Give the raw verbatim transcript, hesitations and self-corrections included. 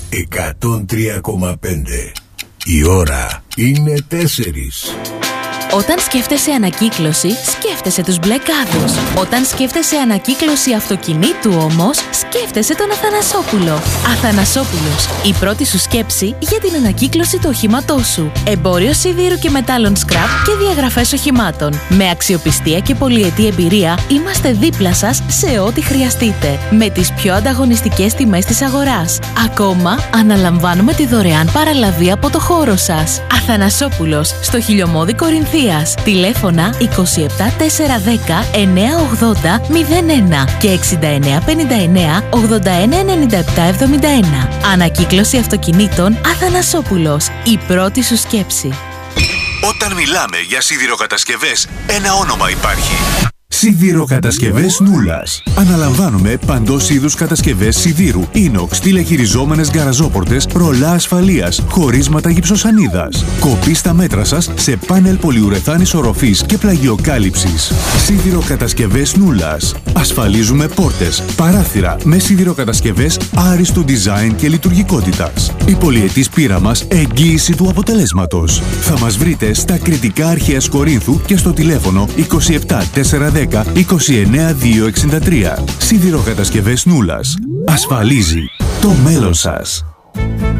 εκατόν τρία κόμμα πέντε. Η ώρα είναι τέσσερις. Όταν σκέφτεσαι ανακύκλωση, σκέφτεσαι τους μπλε κάδους. Όταν σκέφτεσαι ανακύκλωση αυτοκινήτου όμως, σκέφτεσαι τον Αθανασόπουλο. Αθανασόπουλος, η πρώτη σου σκέψη για την ανακύκλωση του οχήματός σου. Εμπόριο σιδήρου και μετάλλων σκραπ και διαγραφές οχημάτων. Με αξιοπιστία και πολυετή εμπειρία, είμαστε δίπλα σας σε ό,τι χρειαστείτε. Με τις πιο ανταγωνιστικές τιμές της αγοράς. Ακόμα, αναλαμβάνουμε τη δωρεάν παραλαβή από το χώρο σας. Αθανασόπουλος, στο Χιλιομώδη Κορινθίας. Τηλέφωνα είκοσι επτά τετρακόσια δέκα εννιακόσια ογδόντα μηδέν ένα και εξήντα εννέα πενήντα εννέα ογδόντα ένα ενενήντα επτά εβδομήντα ένα. Ανακύκλωση αυτοκινήτων Αθανασόπουλος. Η πρώτη σου σκέψη. Όταν μιλάμε για σιδηροκατασκευές, ένα όνομα υπάρχει. Σιδηροκατασκευές Νούλας. Αναλαμβάνουμε παντός είδους κατασκευές σιδήρου, ίνοξ, τηλεχειριζόμενες γκαραζόπορτες, ρολά ασφαλείας, χωρίσματα γυψοσανίδας. Κοπή στα μέτρα σας σε πάνελ πολυουρεθάνης οροφής και πλαγιοκάλυψης. Σιδηροκατασκευές Νούλας. Ασφαλίζουμε πόρτες, παράθυρα με σιδηροκατασκευές άριστου design και λειτουργικότητας. Η πολυετής πείρα μας εγγύηση του αποτελέσματος. Θα μας βρείτε στα Κρητικά Αρχαίας Κορίνθου και στο τηλέφωνο είκοσι επτά τετρακόσια δέκα είκοσι εννέα διακόσια εξήντα τρία. Σιδηροκατασκευές Νούλας. Ασφαλίζει το μέλλον σας.